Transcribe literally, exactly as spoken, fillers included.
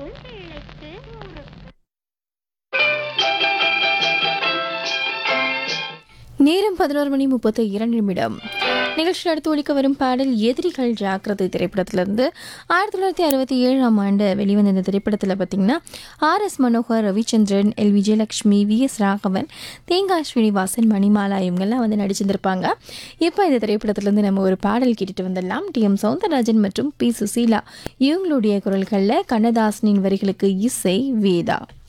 நேரம் பதினோரு மணி முப்பத்தி இரண்டு நிமிடம். நிகழ்ச்சி அடுத்து ஒழிக்க வரும் பாடல் எதிரிகள் ஜாக்கிரதை திரைப்படத்திலிருந்து ஆயிரத்தி தொள்ளாயிரத்தி அறுபத்தி ஏழாம் ஆண்டு வெளிவந்த இந்த திரைப்படத்தில் பார்த்தீங்கன்னா R S Manohar, Ravichandran, L Vijayalakshmi, V S Raghavan, தேங்காய் ஸ்ரீனிவாசன், மணிமாலா இவங்கெல்லாம் வந்து நடிச்சிருந்திருப்பாங்க. இப்போ இந்த திரைப்படத்திலேருந்து நம்ம ஒரு பாடல் கேட்டுட்டு வந்துடலாம். டி எம் சௌந்தரராஜன் மற்றும் பி சுசீலா இவங்களுடைய குரல்களில் கண்ணதாசனின் வரிகளுக்கு இசை வேதா.